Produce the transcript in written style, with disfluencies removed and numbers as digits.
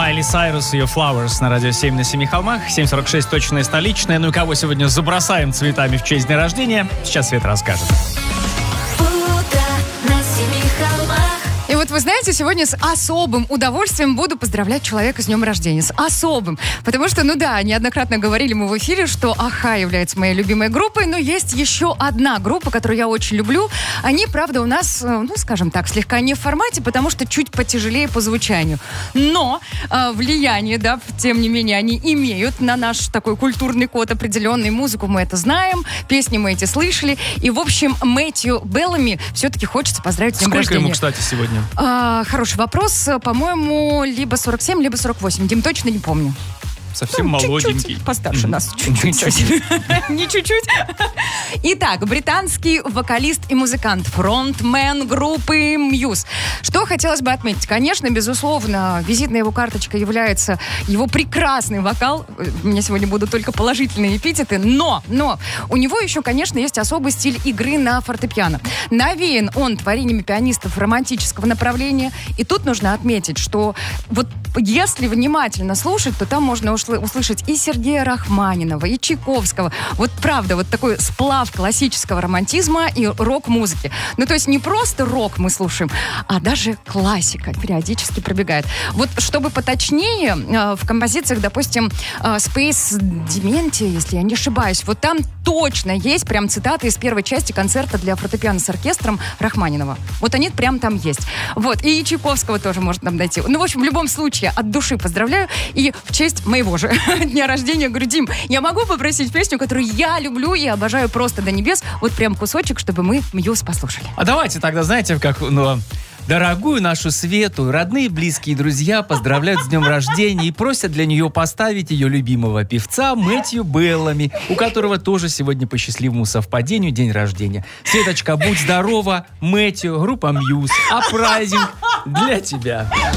Майли Сайрус, ее Flowers на радио 7 на 7 холмах. 7:46 точное столичное. Ну и кого сегодня забросаем цветами в честь дня рождения? Сейчас Света расскажет. И вот вы знаете, сегодня с особым удовольствием буду поздравлять человека с днем рождения. С особым. Потому что, неоднократно говорили мы в эфире, что Аха является моей любимой группой, но есть еще одна группа, которую я очень люблю. Они, правда, у нас, скажем так, слегка не в формате, потому что чуть потяжелее по звучанию. Но влияние, тем не менее, они имеют на наш такой культурный код определенный. Музыку мы это знаем, песни мы эти слышали. И, в общем, Мэтью Беллами все-таки хочется поздравить с днем рождения. Сколько ему, кстати, сегодня? Хороший вопрос. По-моему, либо 47, либо 48. Дим, точно не помню. Совсем молоденький. Чуть-чуть постарше нас. Чуть-чуть. Не чуть-чуть. Итак, британский вокалист и музыкант, фронтмен группы Muse. Что хотелось бы отметить? Конечно, безусловно, визитной его карточкой является его прекрасный вокал. У меня сегодня будут только положительные эпитеты. Но у него еще, конечно, есть особый стиль игры на фортепиано. Навеян он творениями пианистов романтического направления. И тут нужно отметить, что вот если внимательно слушать, то там можно услышать и Сергея Рахманинова, и Чайковского. Вот правда, вот такой сплав классического романтизма и рок-музыки. То есть не просто рок мы слушаем, а даже классика периодически пробегает. Вот чтобы поточнее, в композициях, допустим, Space Dementia, если я не ошибаюсь, вот там точно есть прям цитаты из первой части концерта для фортепиано с оркестром Рахманинова. Вот они прям там есть. Вот, и Чайковского тоже можно там найти. В общем, в любом случае, от души поздравляю. И в честь моего же дня рождения говорю: Дим, я могу попросить песню, которую я люблю и обожаю просто до небес, вот прям кусочек, чтобы мы Muse послушали. А давайте тогда, знаете, как, дорогую нашу Свету, родные, близкие друзья поздравляют с днем рождения и просят для нее поставить ее любимого певца Мэтью Беллами, у которого тоже сегодня по счастливому совпадению день рождения. Светочка, будь здорова, Мэтью, группа Muse, а праздник для тебя.